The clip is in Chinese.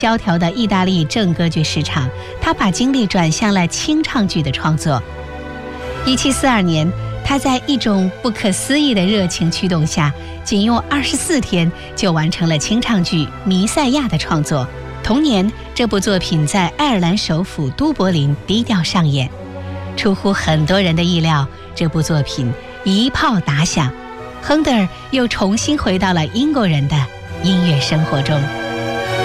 萧条的意大利正歌剧市场，他把精力转向了清唱剧的创作。1742年，他在一种不可思议的热情驱动下，仅用24天就完成了清唱剧《弥赛亚》的创作。同年，这部作品在爱尔兰首府都柏林低调上演。出乎很多人的意料，这部作品一炮打响，亨德尔又重新回到了英国人的音乐生活中。